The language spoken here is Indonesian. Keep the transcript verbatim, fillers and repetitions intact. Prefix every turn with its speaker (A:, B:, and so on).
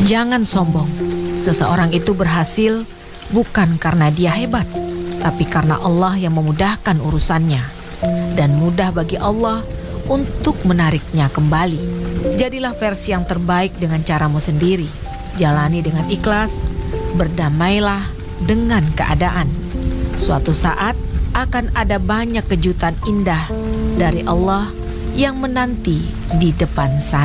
A: Jangan sombong. Seseorang itu berhasil bukan karena dia hebat, tapi karena Allah yang memudahkan urusannya. Dan mudah bagi Allah untuk menariknya kembali. Jadilah versi yang terbaik dengan caramu sendiri. Jalani dengan ikhlas, berdamailah dengan keadaan. Suatu saat akan ada banyak kejutan indah dari Allah yang menanti di depan sana.